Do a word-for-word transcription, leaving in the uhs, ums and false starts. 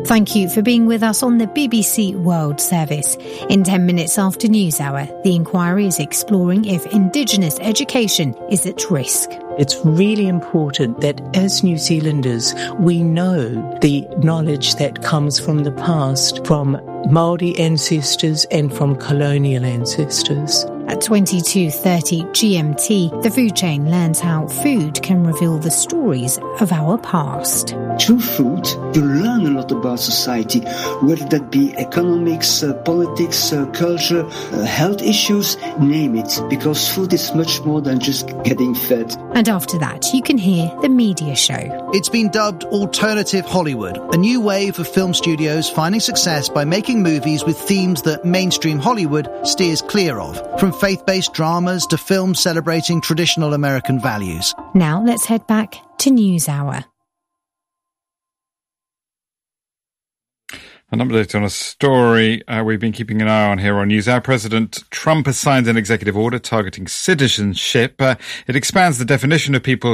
Thank you for being with us on the B B C World Service. In ten minutes after News Hour, the inquiry is exploring if Indigenous education is at risk. It's really important that as New Zealanders, we know the knowledge that comes from the past, from Māori ancestors and from colonial ancestors. At twenty-two thirty G M T, the food chain learns how food can reveal the stories of our past. Through food, you learn a lot about society, whether that be economics, uh, politics, uh, culture, uh, health issues, name it, because food is much more than just getting fed. And after that, you can hear The Media Show. It's been dubbed Alternative Hollywood, a new wave of film studios finding success by making movies with themes that mainstream Hollywood steers clear of, from faith-based dramas to films celebrating traditional American values. Now let's head back to News Hour. An update on a story uh, we've been keeping an eye on here on NewsHour. President Trump has signed an executive order targeting citizenship. Uh, it expands the definition of people